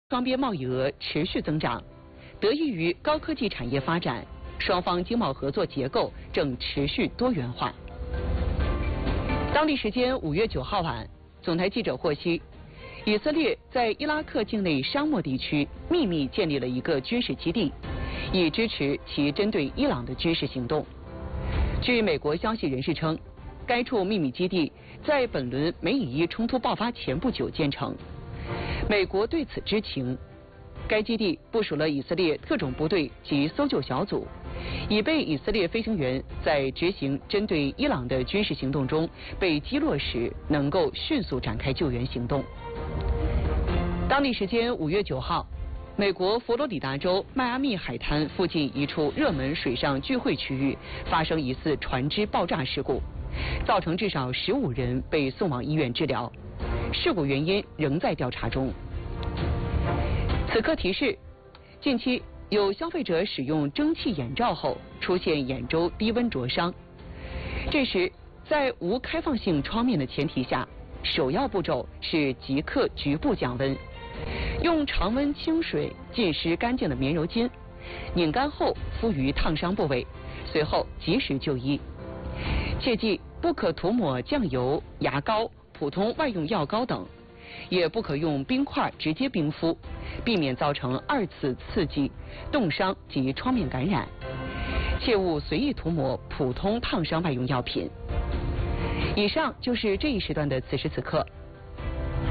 双边贸易额持续增长，得益于高科技产业发展，双方经贸合作结构正持续多元化。当地时间5月9号晚，总台记者获悉，以色列在伊拉克境内沙漠地区秘密建立了一个军事基地，以支持其针对伊朗的军事行动。据美国消息人士称，该处秘密基地在本轮美以伊冲突爆发前不久建成。美国对此知情，该基地部署了以色列特种部队及搜救小组，以备以色列飞行员在执行针对伊朗的军事行动中被击落时，能够迅速展开救援行动。当地时间5月9号，美国佛罗里达州迈阿密海滩附近一处热门水上聚会区域发生疑似船只爆炸事故，造成至少15人被送往医院治疗，事故原因仍在调查中。此刻提示：近期有消费者使用蒸汽眼罩后出现眼周低温灼伤，这时在无开放性窗面的前提下，首要步骤是即刻局部降温，用常温清水浸湿干净的棉柔巾，拧干后敷于烫伤部位，随后及时就医。切记不可涂抹酱油、牙膏、普通外用药膏等，也不可用冰块直接冰敷，避免造成2次刺激、冻伤及创面感染。切勿随意涂抹普通烫伤外用药品。以上就是这一时段的此时此刻。